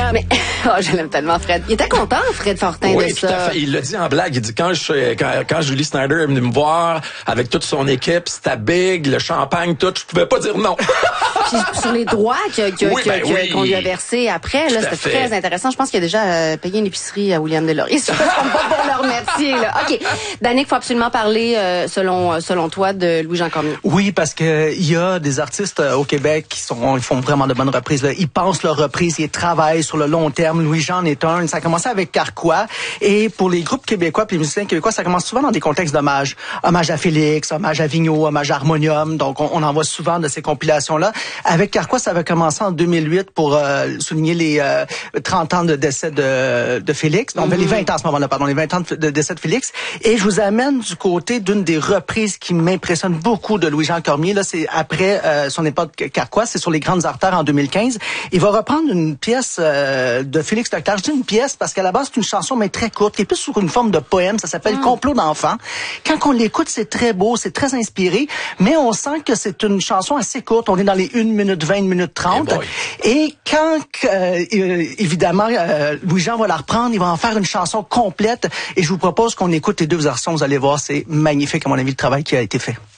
Mais, je l'aime tellement, Fred. Il était content, Fred Fortin, oui, de ça. Oui, tout à fait. Il l'a dit en blague. Il dit, quand Julie Snyder est venue me voir, avec toute son équipe, c'était big, le champagne, tout, je pouvais pas dire non. Puis, sur les droits qu'on lui a versés après, là, c'était très intéressant. Je pense qu'il a déjà payé une épicerie à William Deslauriers. Je ne pas pour leur remercier, là. OK. Danick, il faut absolument parler, selon toi, de Louis-Jean Cormier. Oui, parce que il y a des artistes au Québec ils font vraiment de bonnes reprises, là. Ils pensent leurs reprises, ils travaillent sur le long terme. Louis-Jean est un. Ça a commencé avec Carquois. Et pour les groupes québécois puis les musiciens québécois, ça commence souvent dans des contextes d'hommage. Hommage à Félix, hommage à Vigneault, hommage à Harmonium. Donc, on en voit souvent de ces compilations-là. Avec Carquois, ça avait commencé en 2008 pour souligner les 30 ans de décès de Félix. Donc, les 20 ans à ce moment-là, pardon, les 20 ans de décès de Félix. Et je vous amène du côté d'une des reprises qui m'impressionne beaucoup de Louis-Jean Cormier. Là, c'est après son époque Carquois, c'est sur les grandes artères en 2015. Il va reprendre une pièce de Félix Leclerc. Je dis une pièce parce qu'à la base, c'est une chanson, mais très courte, qui est plus sur une forme de poème. Ça s'appelle Complot d'enfants. Quand on l'écoute, c'est très beau, c'est très inspiré, mais on sent que c'est une chanson assez courte. On est dans les 1 minute 20, 1 minute 30. Et quand, évidemment, Louis-Jean va la reprendre, il va en faire une chanson complète. Et je vous propose qu'on écoute les deux versions. Vous allez voir, c'est magnifique, à mon avis, le travail qui a été fait.